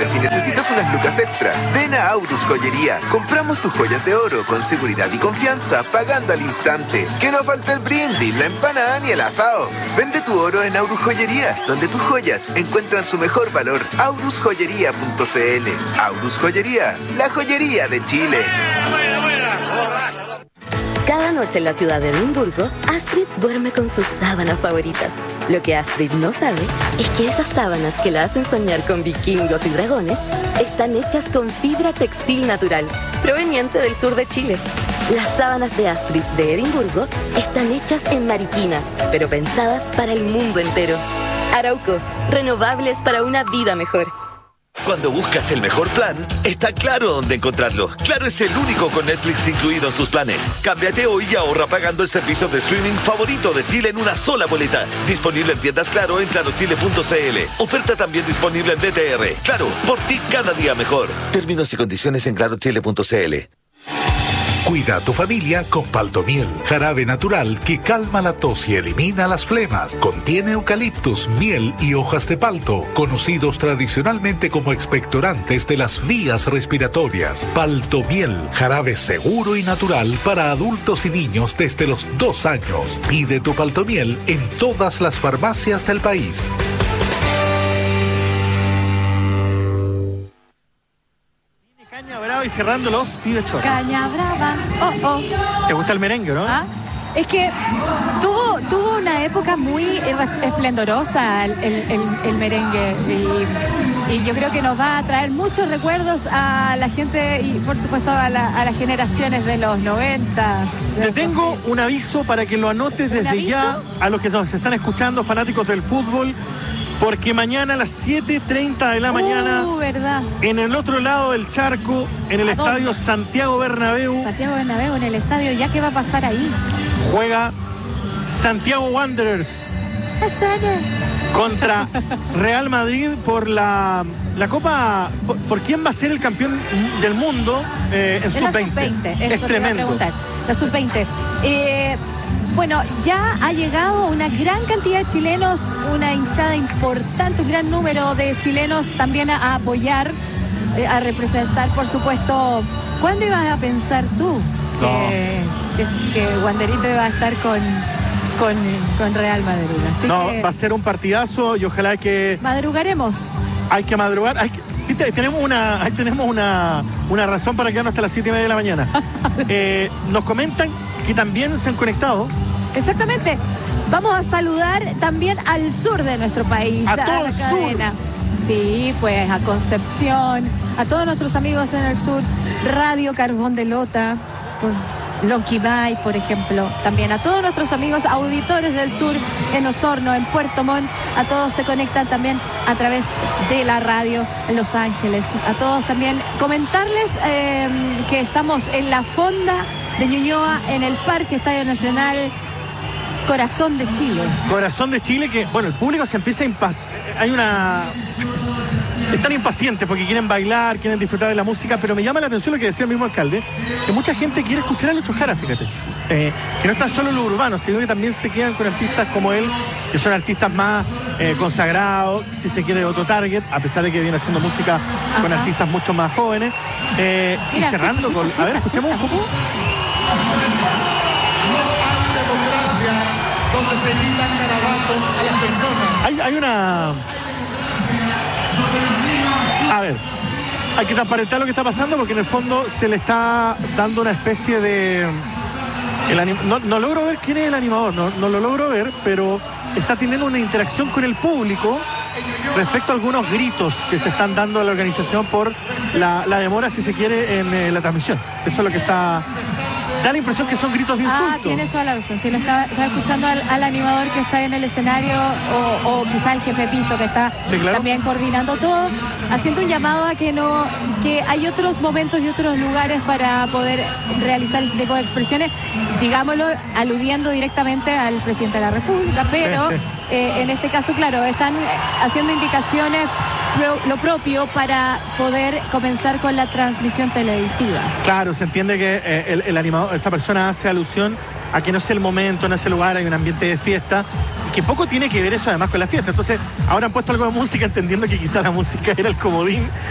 Pero si necesitas unas lucas extra, ven a Aurus Joyería. Compramos tus joyas de oro con seguridad y confianza, pagando al instante. Que no falta el brindis, la empanada ni el asado. Vende tu oro en Aurus Joyería, donde tus joyas encuentran su mejor valor. aurusjoyería.cl. Aurus Joyería, la joyería de Chile. Cada noche en la ciudad de Edimburgo, Astrid duerme con sus sábanas favoritas. Lo que Astrid no sabe es que esas sábanas que la hacen soñar con vikingos y dragones están hechas con fibra textil natural, proveniente del sur de Chile. Las sábanas de Astrid de Edimburgo están hechas en Mariquina, pero pensadas para el mundo entero. Arauco, renovables para una vida mejor. Cuando buscas el mejor plan, está Claro dónde encontrarlo. Claro es el único con Netflix incluido en sus planes. Cámbiate hoy y ahorra pagando el servicio de streaming favorito de Chile en una sola boleta. Disponible en tiendas Claro en clarochile.cl. Oferta también disponible en BTR. Claro, por ti cada día mejor. Términos y condiciones en clarochile.cl. Cuida a tu familia con Paltomiel, jarabe natural que calma la tos y elimina las flemas. Contiene eucaliptus, miel y hojas de palto, conocidos tradicionalmente como expectorantes de las vías respiratorias. Paltomiel, jarabe seguro y natural para adultos y niños desde los 2 años. Pide tu Paltomiel en todas las farmacias del país. Caña Brava y cerrando los pibes chorros. Caña Brava, ¿Te gusta el merengue, no? ¿Ah? Es que tuvo una época muy esplendorosa el merengue y yo creo que nos va a traer muchos recuerdos a la gente y por supuesto a las generaciones de los 90. Te tengo un aviso para que lo anotes desde ya a los que nos están escuchando, fanáticos del fútbol. Porque mañana a las 7:30 de la mañana, ¿verdad? En el otro lado del charco, en el estadio Santiago Bernabéu. Santiago Bernabéu, en el estadio, ¿ya qué va a pasar ahí? Juega Santiago Wanderers contra Real Madrid por la Copa, por quién va a ser el campeón del mundo en sub-20. Es tremendo. La sub-20. Bueno, ya ha llegado una gran cantidad de chilenos, una hinchada importante, un gran número de chilenos también a apoyar, a representar, por supuesto. ¿Cuándo ibas a pensar tú que Wanderito iba a estar con Real Madrid? Así que va a ser un partidazo y ojalá que... Madrugaremos. Hay que madrugar. Tenemos una razón para quedarnos hasta las 7:30 de la mañana. Nos comentan que también se han conectado. Exactamente. Vamos a saludar también al sur de nuestro país. A todo el sur. Sí, pues a Concepción, a todos nuestros amigos en el sur, Radio Carbón de Lota, Lonquimay, por ejemplo, también a todos nuestros amigos auditores del sur, en Osorno, en Puerto Montt, a todos se conectan también a través de la radio en Los Ángeles. A todos también comentarles que estamos en la fonda de Ñuñoa, en el Parque Estadio Nacional Corazón de Chile. Corazón de Chile, que, bueno, el público se empieza a están impacientes porque quieren bailar, quieren disfrutar de la música, pero me llama la atención lo que decía el mismo alcalde, que mucha gente quiere escuchar a Lucho Jara, fíjate. Que no están solo los urbanos, sino que también se quedan con artistas como él, que son artistas más consagrados, si se quiere, otro target, a pesar de que viene haciendo música con artistas mucho más jóvenes. Mira, y cerrando escucha, a ver, escuchemos un poco. Democracia, donde se gritan garabatos a las personas. Hay una... A ver, hay que transparentar lo que está pasando porque en el fondo se le está dando una especie de... No logro ver quién es el animador, no lo logro ver, pero está teniendo una interacción con el público respecto a algunos gritos que se están dando a la organización por la demora, si se quiere, en la transmisión. Eso es lo que está... Da la impresión que son gritos de insulto. Tienes toda la razón. Si lo está escuchando al animador que está en el escenario o quizá el jefe piso que está también coordinando todo, haciendo un llamado a que hay otros momentos y otros lugares para poder realizar ese tipo de expresiones, digámoslo, aludiendo directamente al presidente de la República, pero en este caso, claro, están haciendo indicaciones lo propio para poder comenzar con la transmisión televisiva. Claro, se entiende que el animador, esta persona hace alusión a que no es el momento, no es el lugar, hay un ambiente de fiesta, y que poco tiene que ver eso además con la fiesta. Entonces, ahora han puesto algo de música entendiendo que quizás la música era el comodín